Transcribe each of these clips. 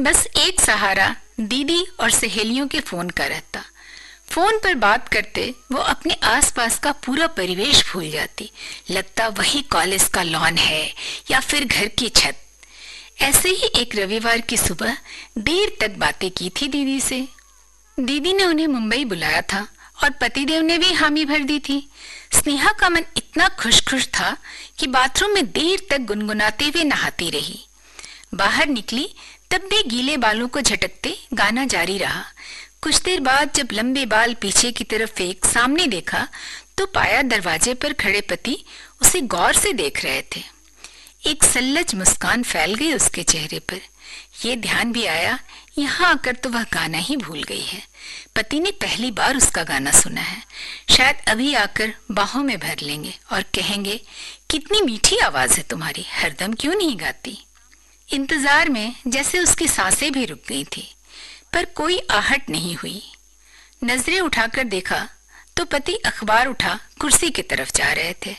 बस एक सहारा दीदी और सहेलियों के फोन का रहता। फोन पर बात करते वो अपने आसपास का पूरा परिवेश भूल जाती। लगता वही कॉलेज का लॉन है या फिर घर की छत। ऐसे ही एक रविवार की सुबह देर तक बातें की थी दीदी से। दीदी ने उन्हें मुंबई बुलाया था और पतिदेव ने भी हामी भर दी थी। स्नेहा का मन इतना खुश खुश था कि बाथरूम में देर तक गुनगुनाते हुए नहाती रही। बाहर निकली तब भी गीले बालों को झटकते गाना जारी रहा। कुछ देर बाद जब लंबे बाल पीछे की तरफ फेंक सामने देखा तो पाया दरवाजे पर खड़े पति उसे गौर से देख रहे थे। एक सल्लज मुस्कान फैल गई उसके चेहरे पर। ये ध्यान भी आया यहाँ आकर तो वह गाना ही भूल गई है। पति ने पहली बार उसका गाना सुना है। शायद अभी आकर बाहों में भर लेंगे और कहेंगे, कितनी मीठी आवाज है तुम्हारी, हरदम क्यों नहीं गाती। इंतजार में जैसे उसकी सांसें भी रुक गई थी, पर कोई आहट नहीं हुई। नजरें उठाकर देखा तो पति अखबार उठा कुर्सी की तरफ जा रहे थे।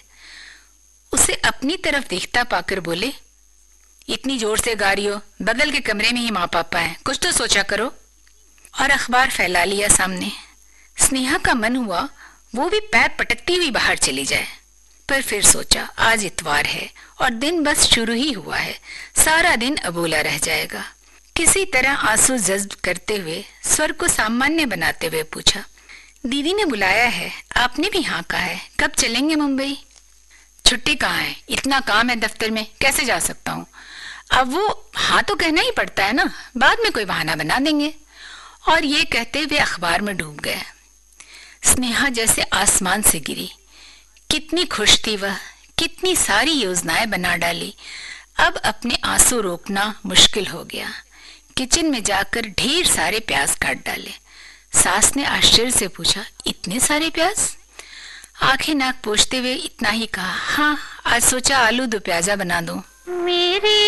उसे अपनी तरफ देखता पाकर बोले, इतनी जोर से गा रही हो, बगल के कमरे में ही माँ पापा हैं, कुछ तो सोचा करो। और अखबार फैला लिया सामने। स्नेहा का मन हुआ वो भी पैर पटकती हुई बाहर चली जाए, पर फिर सोचा आज इतवार है और दिन बस शुरू ही हुआ है, सारा दिन अबोला रह जाएगा। किसी तरह आंसू जज्ब करते हुए स्वर को सामान्य बनाते हुए पूछा, दीदी ने बुलाया है, आपने भी हाँ कहा है, कब चलेंगे मुंबई। छुट्टी कहाँ है, इतना काम है दफ्तर में, कैसे जा सकता हूँ। अब वो हाँ तो कहना ही पड़ता है ना, बाद में कोई बहाना बना देंगे। और ये कहते हुए अखबार में डूब गए। स्नेहा जैसे आसमान से गिरी। कितनी खुश थी वह, कितनी सारी योजनाएं बना डाली। अब अपने आंसू रोकना मुश्किल हो गया। किचन में जाकर ढेर सारे प्याज काट डाले। सास ने आश्चर्य से पूछा, इतने सारे प्याज। आंखें नाक पोंछते हुए इतना ही कहा, हाँ आज सोचा आलू दो प्याजा बना दूं। मेरे